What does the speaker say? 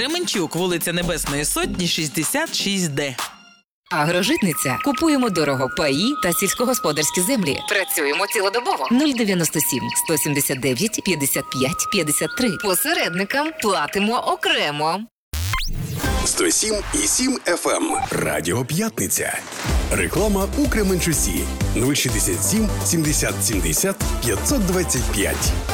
Кременчук, вулиця Небесної Сотні, 66Д. Агрожитниця. Купуємо дорого паї та сільськогосподарські землі. Працюємо цілодобово. 097 179 55 53. Посередникам платимо окремо. 107,7 FM. Радіо П'ятниця. Реклама у Кременчуці. 067 70 70 525.